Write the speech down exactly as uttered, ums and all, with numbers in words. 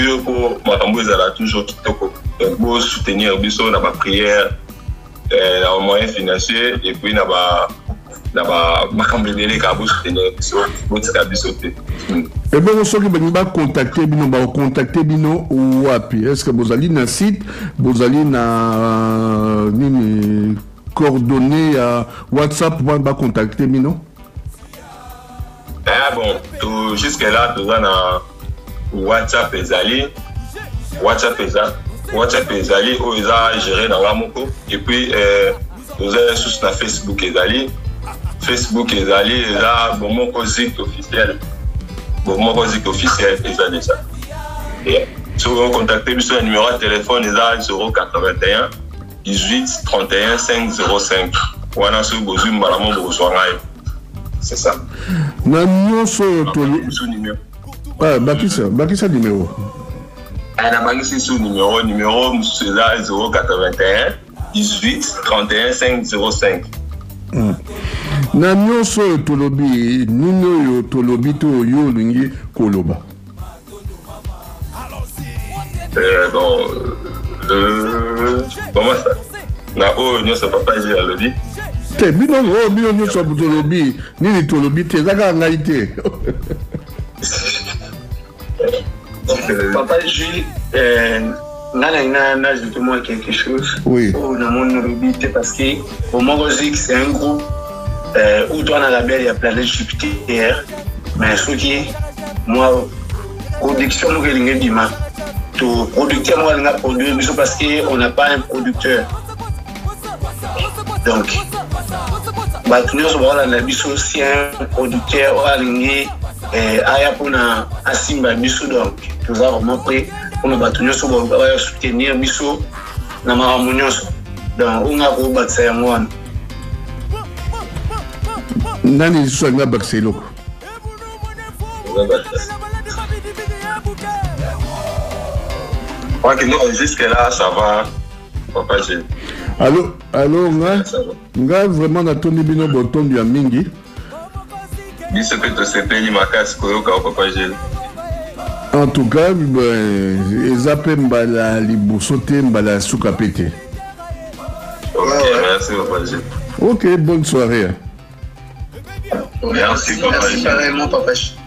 pour Makambo Zala toujours pour soutenir biso na ba prière euh en moyen financier et puis na ba na ba Makambo délé ka pour soutenir biso pour tika biso te. Et bien on sait que ben va contacter bino ba contacter bino wapi? Est-ce que vous allez na site, vous allez na nini coordonnées à WhatsApp pour va contacter bino? Ah bon, tout jusque là tout na WhatsApp ezali WhatsApp ezali WhatsApp ezali o eza géré dans la moko et puis euh nous avons sur na Facebook ezali Facebook ezali eza bon moko site officiel bon moko site officiel ezali ça et si vous contactez sur le numéro de téléphone eza zéro quatre-vingt-un dix-huit trente et un cinq zéro cinq wana sur bozum malamo bozwanga c'est ça na nyonso to numéro. Ah, Bakissa, Bakissa numéro. Elle a marqué sur numéro, numéro zéro quatre-vingt-un dix-huit trente et un cinq zéro cinq. Na nyonso tolobi, nino yo tolobi to yo lingi koloba. Euh, bon, euh, comment ça? Na o nyonso papa j'ai le dit. Te bino o bino nyonso tolobi, nini tolobi te zaka ngaite. Papa Jules, euh, n'a justement quelque chose. Oui. Pour le monde parce que au Mongozik, c'est un groupe euh, où toi, dans la belle, il y a planète Jupiter. Mais ce qui est, moi, production, nous, il y a tout producteur, moi, il y a produit, parce qu'on n'a pas un producteur. Donc, bah, nous avons aussi un producteur, il aya pona asimba biso donc nous avons vraiment prêt pour nous battre nous soutenir biso na makambo nyonso donc on a ko batsa ya mwana nani swanga bakselo quoi que non jusque là ça va papa j'ai allô allô nga nga vraiment na tondi bino botondi ya mingi biso pe to sepeli makasi koyoka papa Gilles. En tout cas, ben, eza pe mbala liboso te mbala suka pete. Ok, merci papa Gilles. Ok, bonne soirée. Merci papa Gilles. Merci pareillement papa Gilles.